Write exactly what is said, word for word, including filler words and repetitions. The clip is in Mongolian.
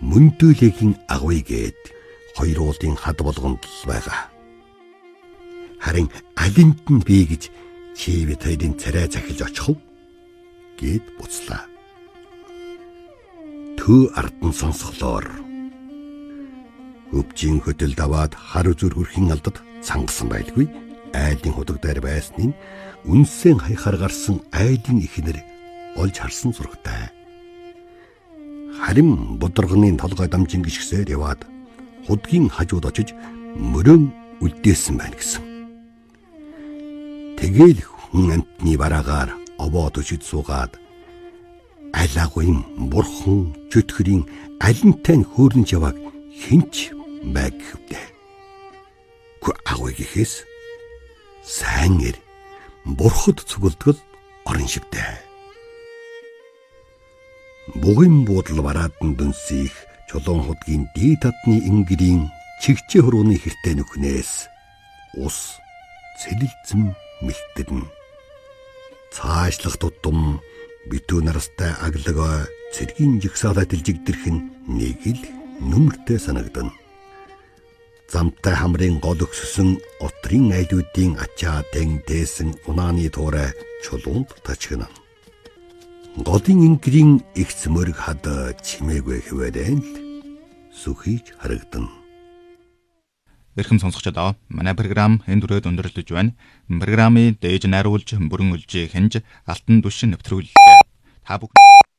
мөндөөлөгийн агвыг гээд хоёр уулын хад болгонд л байгаа. Харин алинт нь би гэж чи бид хоёрын царай захиж очих уу гэд буцлаа. Төө ардан сонсголоор өвчин хөдөлд аваад хар үзүр хөрхийн алдад цангасан байлгүй. Айлын худаг дээр байсныг үнсэн хаяхаар гарсан айлын ихнэр олж харсан зурагтай. Харин бодрогны толгой дамжин гიშгсээр яваад худгийн хажууд очиж мөрөн үлдээсэн байна гэсэн. Тэгээл хүн амтны бараагаар овоо төшид суугаад алагуйн бурхан чөтгөрийн алинтай хөөрнж яваг хинч байг хөвдөө. Гү агуй гэхээс сайн эр бурхад цугулдгал орон шивтэй. Бугын буудал бараадан дүнсих чулуун худгийн дээд татны ингэрийн чигчээ хурууны хэртэй нүхнээс ус цэлэлзэн мэлтэрнэ. Цаашлах тутам битүү нарастай аглагой цэргийн жигсаалаа дэлжигдэрх нь нэг л нүмертэй санагдана. Замтай хамрын гол өгссөн отрын айлуудын ачаа тэнгдээсэн унааны туурай чулуунд тачгна. Голын ингэрийн их цэмөрг хад чимээгүй хэвээрэн л сүхийж харагдана. Эрхэм сонсогчдоо манай програм энэ дүрээд өндөрлөж байна. Програмыг дээж найруулж бүрэн үлжээ хэнж алтан түшин нэвтрүүлээ. Та бүхэн